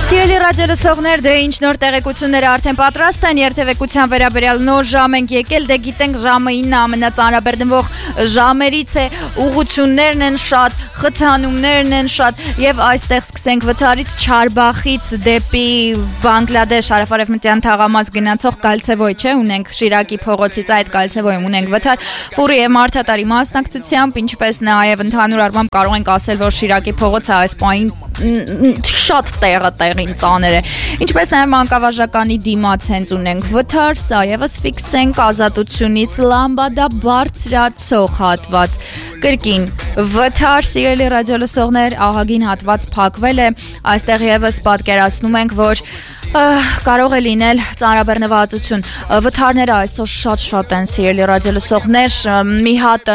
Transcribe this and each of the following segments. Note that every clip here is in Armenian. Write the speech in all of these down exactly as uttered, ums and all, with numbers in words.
Սիրելի ռադիոլսողներ, դե ինչ նոր տեղեկությունները արդեն պատրաստ են, երթևեկության վերաբերյալ նոր ժամ ենք եկել, դե գիտենք ժամը ինը ամենածանրաբեռնվող ժամերից է, ուղղություններն են շատ, խցանումներն են շատ եւ այստեղ սկսենք Վթարից Չարբախից դեպի Բանգլադեշ հարավարևմտյան թաղամաս գնացող կալցեվոյ, չէ, ունենք Շիրակի փողոցից այդ կալցեվոյում ունենք Վթար, Ֆուրի եւ Մարդատարի մասնակցությամբ, ինչպես նաեւ ընդհանուր առմամբ կարող ենք ասել, որ Շիրակի փողոցը այս պահին շատ տեղը տեղին ծաներ է, ինչպես նաև մանկավարժականի դիմաց հենց ունենք Վթար, սա ևս ֆիքսենք ազատությունից լամբադա բարձրացող հատված, կրկին Վթար, սիրելի ռադիոլսողներ, ահագին հատված փակվել է, այստեղ ևս պատկերացնում ենք, որ կարող է լինել ծանրաբեռնվածություն, վթարները այսօր շատ-շատ են, սիրելի ռադիոլսողներ, մի հատ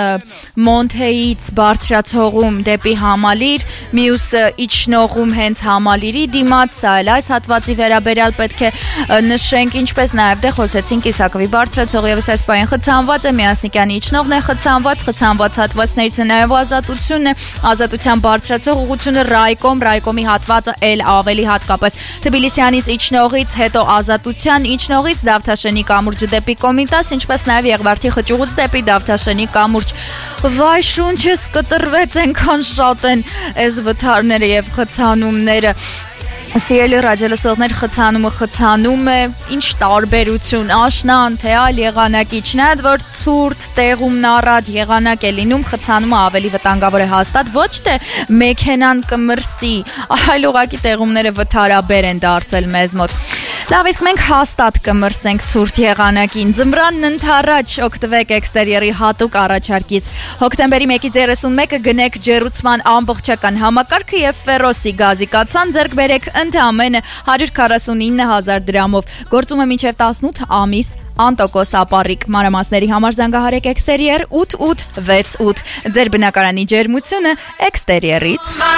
Մոնթեից բարձրացողում դեպի Համալիր, մյուսը իջնողում հենց Համալիրի դիմաց, սա էլ այս հատվածի վերաբերյալ պետք է նշենք, ինչպես նաև դե խոսեցինք Իսակովի բարձրացող ևս այս պահին խցանված է, Միասնիկյանի իջնողն է խցանված, խցանված հատվածներից է նաև ազատությունն է, ազատության բարձրացող ուղղությունը Ռայկոմ, Ռայկոմի հատվածը էլ ավելի հատկապես Թբիլիսյանից իջնողից, հետո ազատության իջնողից Դավթաշենի կամուրջը դեպի Կոմիտաս, ինչպես նաև Եղվարդի խճուղուց դեպի Դավթաշենի կամուրջ։ Վայ շունչս կտրվեց, այնքան շատ են այս վթարները եւ խցանումները։ Սիրելի ռադիոլսողներ, խցանումը խցանում է, ինչ տարբերություն, աշնան, թե այլ եղանակի, չնայած որ ցուրտ տեղումն առատ եղանակ է լինում, խցանումը ավելի վտանգավոր է հաստատ, ոչ թե մեքենան կմրսի, այլ ուղղակի տեղումները վթարաբեր են դարձել մեզ մոտ։ Լավ, իսկ մենք հաստատ կմրսենք ցուրտ եղանակին, ձմռանն ընդառաջ օգտվեք էքստերիերի հատուկ առաջարկից, հոկտեմբերի մեկից երեսունմեկը գնեք ջեռուցման ամբողջական համակարգը եւ Ֆերոսի գազի կաթսան ձեռք բերեք ընդամենը հարյուր քառասունինը հազար դրամով, գործում է մինչև տասնութ ամիս, անտոկոս ապառիկ, մանրամասների համար զանգահարեք էքստերիեր ութ ութ վեց ութ, ձեր բնակարանի ջերմությունը էքստերիերից։